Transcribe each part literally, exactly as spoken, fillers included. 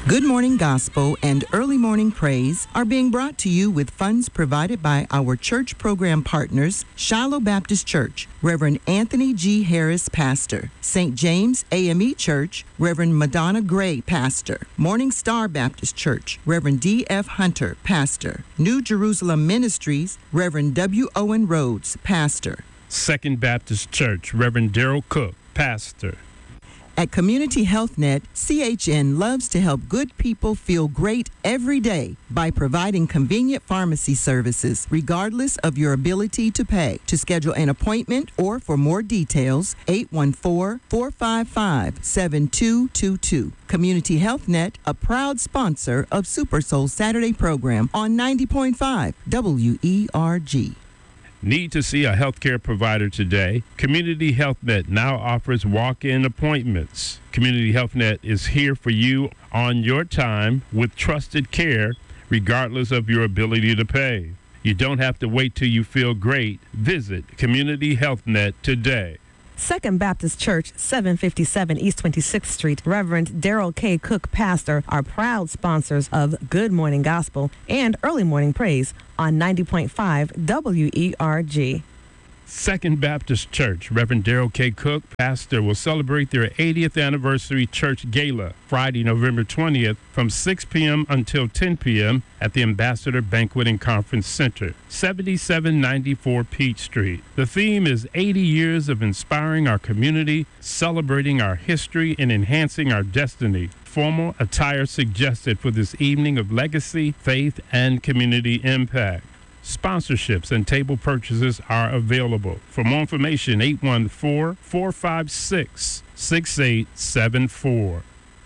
Good Morning Gospel and Early Morning Praise are being brought to you with funds provided by our church program partners, Shiloh Baptist Church, Reverend Anthony G. Harris, Pastor, Saint James A M E Church, Reverend Madonna Gray, Pastor, Morning Star Baptist Church, Reverend D F. Hunter, Pastor, New Jerusalem Ministries, Reverend W. Owen Rhodes, Pastor, Second Baptist Church, Reverend Daryl Cook, Pastor. At Community Health Net, C H N loves to help good people feel great every day by providing convenient pharmacy services, regardless of your ability to pay. To schedule an appointment or for more details, eight one four, four five five, seven two two two. Community Health Net, a proud sponsor of Super Soul Saturday program on ninety point five W E R G. Need to see a healthcare provider today? Community Health Net now offers walk-in appointments. Community Health Net is here for you on your time with trusted care, regardless of your ability to pay. You don't have to wait till you feel great. Visit Community Health Net today. Second Baptist Church, seven fifty-seven East twenty-sixth Street, Reverend Daryl K. Cook, Pastor, are proud sponsors of Good Morning Gospel and Early Morning Praise on ninety point five W E R G. Second Baptist Church, Reverend Daryl K. Cook, Pastor, will celebrate their eightieth anniversary church gala Friday, November twentieth from six p.m. until ten p.m. at the Ambassador Banquet and Conference Center, seventy-seven ninety-four Peach Street. The theme is eighty years of inspiring our community, celebrating our history, and enhancing our destiny. Formal attire suggested for this evening of legacy, faith, and community impact. Sponsorships and table purchases are available. For more information, eight one four, four five six, six eight seven four.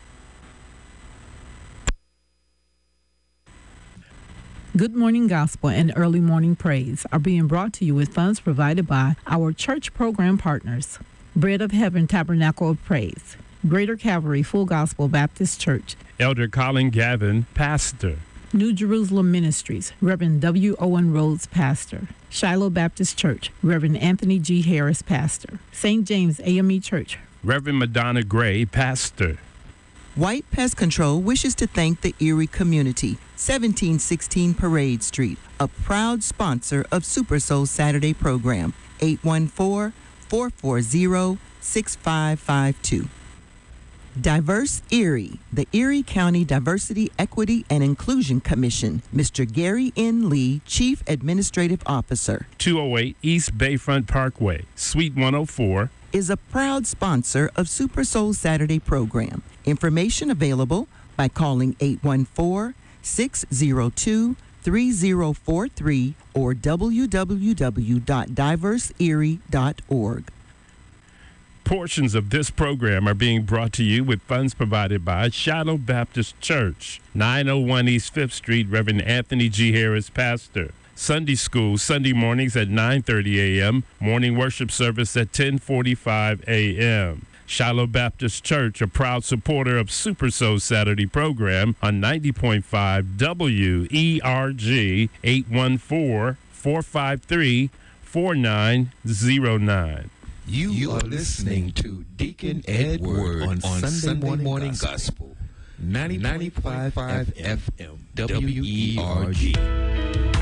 Good Morning Gospel and Early Morning Praise are being brought to you with funds provided by our church program partners. Bread of Heaven Tabernacle of Praise, Greater Calvary Full Gospel Baptist Church, Elder Colin Gavin, Pastor. New Jerusalem Ministries, Reverend W. Owen Rhodes, Pastor. Shiloh Baptist Church, Reverend Anthony G. Harris, Pastor. Saint James A M E Church, Reverend Madonna Gray, Pastor. White Pest Control wishes to thank the Erie community, seventeen sixteen Parade Street, a proud sponsor of Super Soul Saturday program, eight one four, four four zero, six five five two. Diverse Erie, the Erie County Diversity, Equity, and Inclusion Commission, Mister Gary N. Lee, Chief Administrative Officer, two oh eight East Bayfront Parkway, Suite one oh four, is a proud sponsor of Super Soul Saturday program. Information available by calling eight one four, six zero two, three zero four three or w w w dot diverse erie dot org. Portions of this program are being brought to you with funds provided by Shiloh Baptist Church, nine oh one East fifth Street, Reverend Anthony G. Harris, Pastor. Sunday School, Sunday mornings at nine thirty a.m., morning worship service at ten forty-five a.m. Shiloh Baptist Church, a proud supporter of Super Soul Saturday program on ninety point five W E R G, eight one four, four five three, four nine zero nine. You, you are listening to Deacon Edward on, on Sunday, Sunday Morning, Morning Gospel, ninety point five F M, W E R G.